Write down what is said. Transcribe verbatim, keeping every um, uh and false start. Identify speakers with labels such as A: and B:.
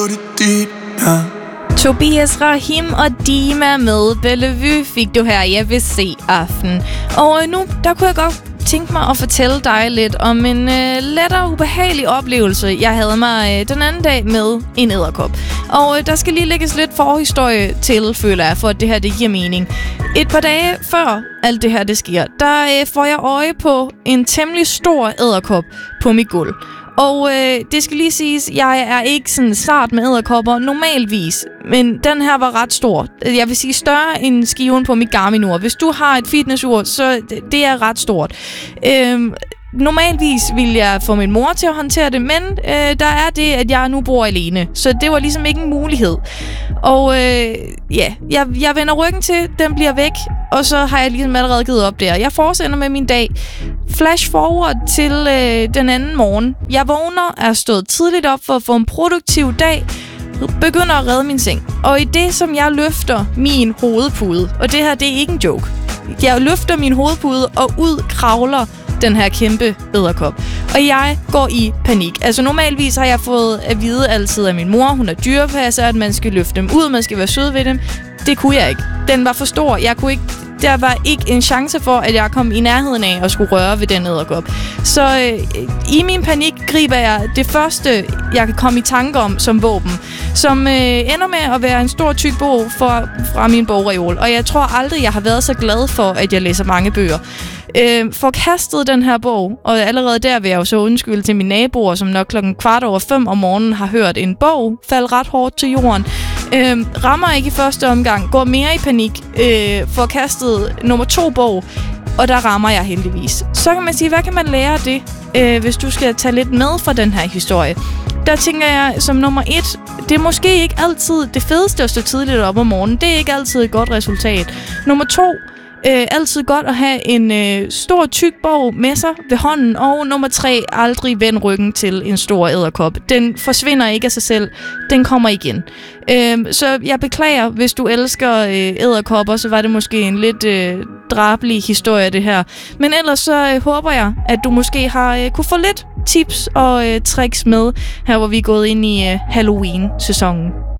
A: Tobias Rahim og Dima med Bellevue fik du her i A B C-aften. Og nu, der kunne jeg godt tænke mig at fortælle dig lidt om en øh, lettere ubehagelig oplevelse, jeg havde mig øh, den anden dag med en edderkop. Og øh, der skal lige lægges lidt forhistorie til, føler jeg, for at det her det giver mening. Et par dage før alt det her det sker, der øh, får jeg øje på en temmelig stor edderkop på mit gulv. Og øh, det skal lige siges, jeg er ikke sådan sart med edderkopper normalvis, men den her var ret stor. Jeg vil sige større end skiven på mit Garmin-ur. Hvis du har et fitnessur, så det er ret stort. Øh, Normalvis ville jeg få min mor til at håndtere det, men øh, der er det, at jeg nu bor alene. Så det var ligesom ikke en mulighed. Og øh, ja, jeg, jeg vender ryggen til, den bliver væk, og så har jeg ligesom allerede givet op der. Jeg fortsætter med min dag. Flash forward til øh, den anden morgen. Jeg vågner, er stået tidligt op for at få en produktiv dag, begynder at redde min seng. Og i det, som jeg løfter min hovedpude, og det her, det er ikke en joke. Jeg løfter min hovedpude, og ud kravler den her kæmpe edderkop. Og jeg går i panik. Altså normalvis har jeg fået at vide altid af min mor, hun er dyrepasser, at man skal løfte dem ud, man skal være sød ved dem. Det kunne jeg ikke. Den var for stor. Jeg kunne ikke, der var ikke en chance for, at jeg kom i nærheden af at skulle røre ved den edderkop. Så øh, i min panik griber jeg det første, jeg kan komme i tanke om som våben, som øh, ender med at være en stor tyk bog for, fra min bogreol. Og jeg tror aldrig, jeg har været så glad for, at jeg læser mange bøger. Øh, forkastede den her bog, og allerede der vil jeg jo så undskylde til mine naboer, som nok klokken kvart over fem om morgenen har hørt en bog falde ret hårdt til jorden. Øh, rammer ikke i første omgang, går mere i panik, øh, forkastede nummer to bog, og der rammer jeg heldigvis. Så kan man sige, hvad kan man lære af det, øh, hvis du skal tage lidt med fra den her historie? Der tænker jeg som nummer et, det er måske ikke altid det fedeste at stå tidligt op om morgenen. Det er ikke altid et godt resultat. Nummer to, Øh, altid godt at have en øh, stor, tyk bog med sig ved hånden. Og nummer tre, aldrig vend ryggen til en stor edderkop. Den forsvinder ikke af sig selv. Den kommer igen. Øh, så jeg beklager, hvis du elsker øh, edderkopper, så var det måske en lidt øh, drabelig historie, det her. Men ellers så øh, håber jeg, at du måske har øh, kunne få lidt tips og øh, tricks med, her hvor vi er gået ind i øh, Halloween-sæsonen.